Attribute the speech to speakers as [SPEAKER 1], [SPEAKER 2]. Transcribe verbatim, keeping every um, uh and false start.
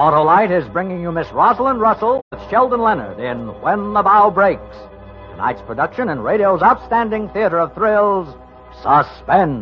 [SPEAKER 1] Autolite is bringing you Miss Rosalind Russell with Sheldon Leonard in When the Bow Breaks. Tonight's production in radio's outstanding theater of thrills, Suspense.